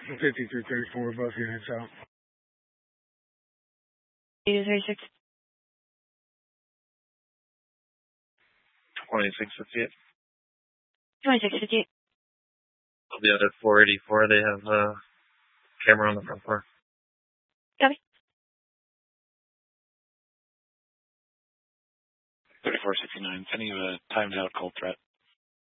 5334, both units out. 236. 2658. 2658. I'll be out at 484. They have a camera on the front floor. Copy. 3469, sending you a timed out cold threat.